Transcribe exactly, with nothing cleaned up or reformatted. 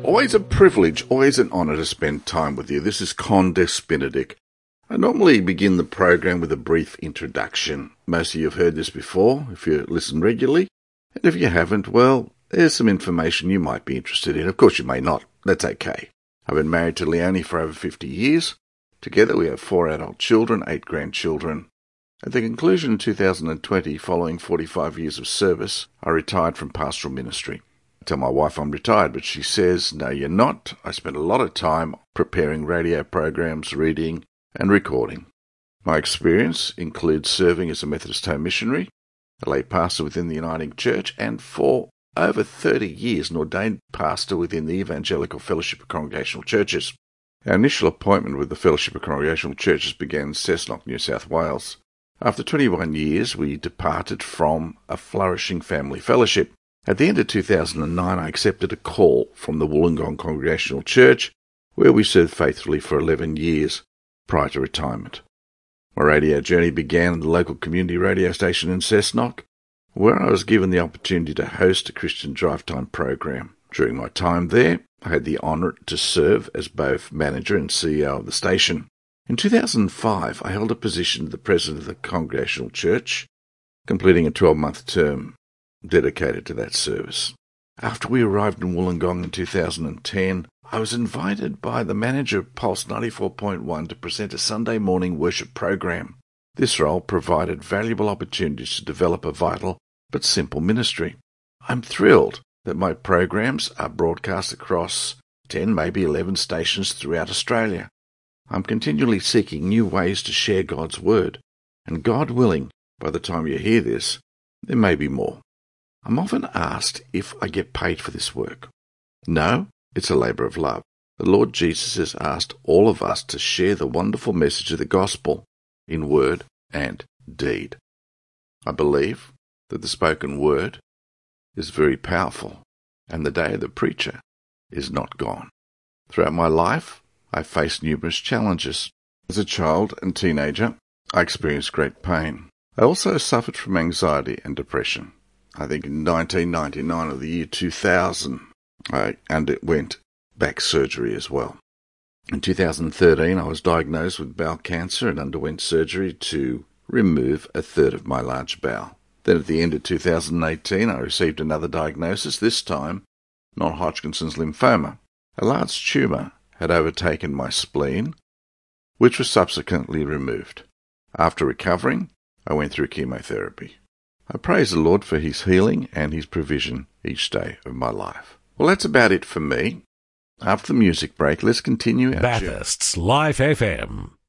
Always a privilege, always an honour to spend time with you. This is Condes Benedict. I normally begin the program with a brief introduction. Most of you have heard this before, if you listen regularly. And if you haven't, well, there's some information you might be interested in. Of course you may not. That's okay. I've been married to Leonie for over fifty years. Together we have four adult children, eight grandchildren. At the conclusion in two thousand twenty, following forty-five years of service, I retired from pastoral ministry. I tell my wife I'm retired, but she says, no, you're not. I spent a lot of time preparing radio programs, reading and recording. My experience includes serving as a Methodist home missionary, a lay pastor within the Uniting Church, and for over thirty years an ordained pastor within the Evangelical Fellowship of Congregational Churches. Our initial appointment with the Fellowship of Congregational Churches began in Cessnock, New South Wales. After twenty-one years, we departed from a flourishing family fellowship. At the end of two thousand nine, I accepted a call from the Wollongong Congregational Church, where we served faithfully for eleven years prior to retirement. My radio journey began at the local community radio station in Cessnock, where I was given the opportunity to host a Christian Drive Time program. During my time there, I had the honour to serve as both manager and C E O of the station. In two thousand five, I held a position as the president of the Congregational Church, completing a twelve-month term dedicated to that service. After we arrived in Wollongong in two thousand ten, I was invited by the manager of Pulse ninety-four point one to present a Sunday morning worship program. This role provided valuable opportunities to develop a vital but simple ministry. I'm thrilled that my programs are broadcast across ten, maybe eleven stations throughout Australia. I'm continually seeking new ways to share God's Word, and God willing, by the time you hear this, there may be more. I'm often asked if I get paid for this work. No, it's a labour of love. The Lord Jesus has asked all of us to share the wonderful message of the gospel in word and deed. I believe that the spoken word is very powerful, and the day of the preacher is not gone. Throughout my life, I faced numerous challenges. As a child and teenager, I experienced great pain. I also suffered from anxiety and depression. I think in nineteen ninety-nine or the year two thousand, I underwent back surgery as well. In two thousand thirteen, I was diagnosed with bowel cancer and underwent surgery to remove a third of my large bowel. Then at the end of two thousand eighteen, I received another diagnosis, this time non-Hodgkin's lymphoma. A large tumour had overtaken my spleen, which was subsequently removed. After recovering, I went through chemotherapy. I praise the Lord for his healing and his provision each day of my life. Well, that's about it for me. After the music break, let's continue our Bathurst's Life F M.